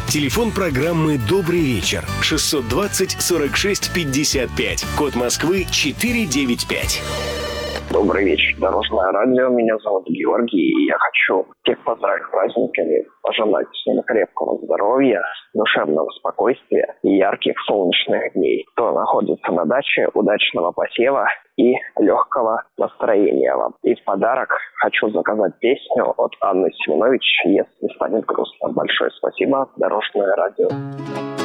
Телефон программы «Добрый вечер» 620 46 55. Код Москвы 495. Добрый вечер, Дорожное радио. Меня зовут Георгий, и я хочу всех поздравить с праздниками, пожелать всем крепкого здоровья, душевного спокойствия и ярких солнечных дней. Кто находится на даче, удачного посева и легкого настроения вам. И в подарок хочу заказать песню от Анны Семенович «Если станет грустно». Большое спасибо, Дорожное радио.